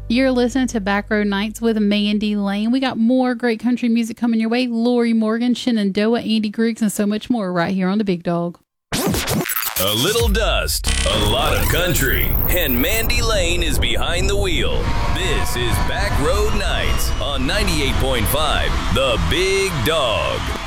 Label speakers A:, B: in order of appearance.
A: You're listening to Back Road Nights with Mandy Lane. We got more great country music coming your way. Lori Morgan, Shenandoah, Andy Griggs, and so much more right here on The Big Dog.
B: A little dust, a lot of country, and Mandy Lane is behind the wheel. This is Back Road Nights on 98.5 The Big Dog.